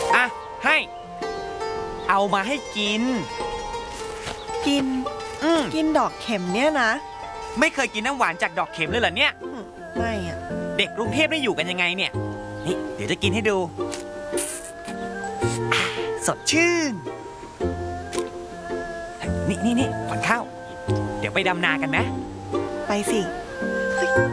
อ่ะให้เอามาให้กินกินดอกเข็มเนี่ยนะไม่เคยกินน้ำหวานจากดอกเข็มเลยเหรอเนี่ยไม่อะเด็กกรุงเทพได้อยู่กันยังไงเนี่ยนี่เดี๋ยวจะกินให้ดูสดชื่นนี่ขวัญข้าวเดี๋ยวไปดำนากันนะไปสิ